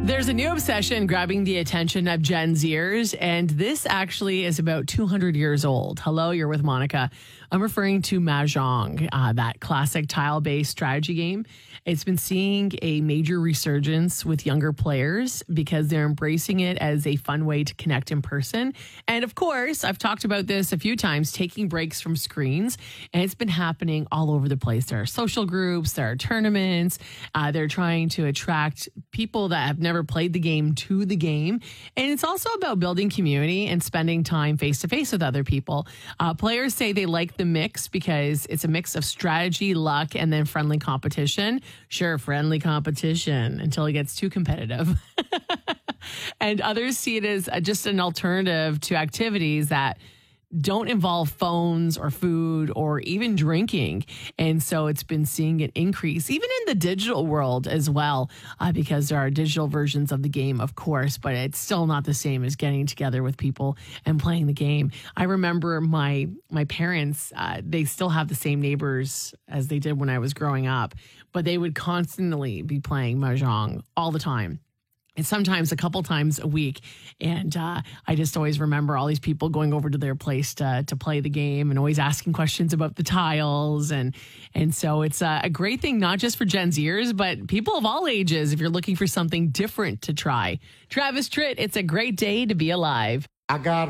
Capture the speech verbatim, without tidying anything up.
There's a new obsession grabbing the attention of Gen Zers, and this actually is about two hundred years old. Hello, you're with Monica. I'm referring to Mahjong, uh, that classic tile-based strategy game. It's been seeing a major resurgence with younger players because they're embracing it as a fun way to connect in person. And of course, I've talked about this a few times, taking breaks from screens, and it's been happening all over the place. There are social groups, there are tournaments, uh, they're trying to attract people that have never played the game to the game. And it's also about building community and spending time face-to-face with other people. Uh, players say they like the mix because it's a mix of strategy, luck, and then friendly competition. Sure, friendly competition until it gets too competitive. And others see it as just an alternative to activities that don't involve phones or food or even drinking. And so it's been seeing an increase, even in the digital world as well, uh, because there are digital versions of the game, of course, but it's still not the same as getting together with people and playing the game. I remember my my parents, uh, they still have the same neighbors as they did when I was growing up, but they would constantly be playing Mahjong all the time. And sometimes a couple times a week. And uh, I just always remember all these people going over to their place to to play the game and always asking questions about the tiles. And and so it's a, a great thing, not just for Gen Zers, but people of all ages if you're looking for something different to try. Travis Tritt, it's a great day to be alive. I got